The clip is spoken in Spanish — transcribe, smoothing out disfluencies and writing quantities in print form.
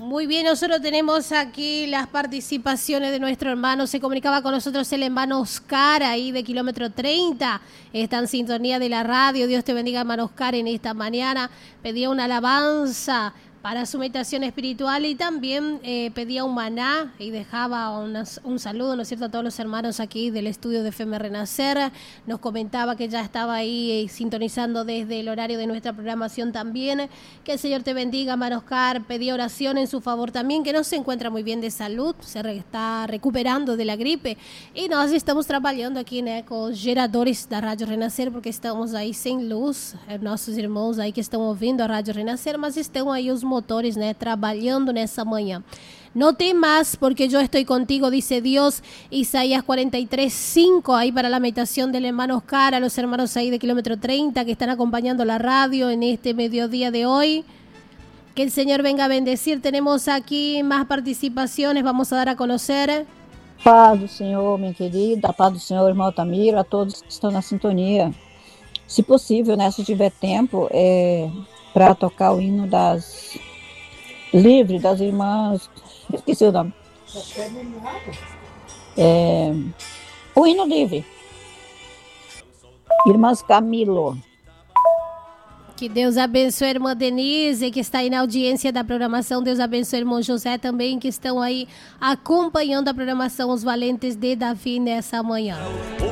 Muy bien, nosotros tenemos aquí las participaciones de nuestro hermano. Se comunicaba con nosotros el hermano Oscar, ahí de kilómetro 30. Está en sintonía de la radio. Dios te bendiga, hermano Oscar, en esta mañana. Pedía una alabanza para su meditación espiritual y también pedía un maná y dejaba un saludo, ¿no es cierto?, a todos los hermanos aquí del estudio de FM Renacer. Nos comentaba que ya estaba ahí sintonizando desde el horario de nuestra programación también. Que el Señor te bendiga, hermano Oscar. Pedía oración en su favor también, que no se encuentra muy bien de salud, está recuperando de la gripe. Y nós estamos trabalhando aqui, né, com os geradores da Rádio Renascer, porque estamos aí sem luz. Nossos irmãos aí que estão ouvindo a Rádio Renascer, mas estão aí os motores, né, trabalhando nessa manhã. No temas, porque yo estoy contigo, dice Dios. Isaías 43:5, ahí para la meditación del hermano Oscar, a los hermanos ahí de kilómetro 30 que están acompañando la radio en este mediodía de hoy. Que el Señor venga a bendecir. Tenemos aquí más participaciones, vamos a dar a conocer. Paz do Senhor, minha querida, a paz do Senhor, irmão Altamiro, a todos que estão na sintonia. Se possível, né, se tiver tempo, para tocar o hino das Livre, das irmãs, esqueci o nome. O hino livre. Irmãs Camilo. Que Deus abençoe a irmã Denise, que está aí na audiência da programação. Deus abençoe o irmão José também, que estão aí acompanhando a programação Os Valentes de Davi nessa manhã.